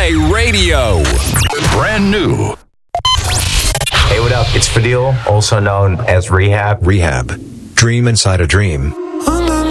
Play Radio. Brand new. Hey, what up? It's Fadil, also known as Rehab. Rehab. Dream inside a dream.